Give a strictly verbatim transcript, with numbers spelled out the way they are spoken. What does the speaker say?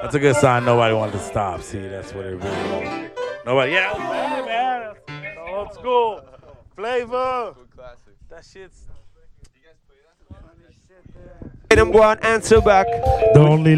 That's a good sign. Nobody wanted to stop. See, that's what it really was. Nobody. Yeah, that was bad, man. That's old school flavor. That shit's. Them go and answer back. The only